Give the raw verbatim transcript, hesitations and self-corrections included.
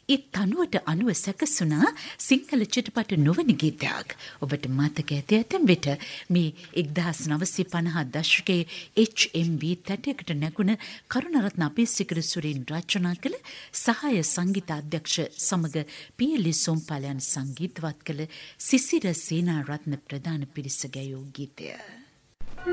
ඒ තනුවට අනුව සැකසුණා සිංහල චිත්‍රපට නොවන ගීතයක්. ඔබට මතක ඇති ඇතැම් විට මේ එක්දහස් නවසිය පනහ දශකයේ එච් එම් වී තැටයකට නැගුණ කරුණරත්න අපේසිකර සුරින් රචනා කළ සහාය සංගීත අධ්‍යක්ෂ සමග පීඑල්ඊ සෝම්පාලයන් සංගීතවත් කළ සිසිර සේනාරත්න ප්‍රධාන පිරිස ගැයූ ගීතය.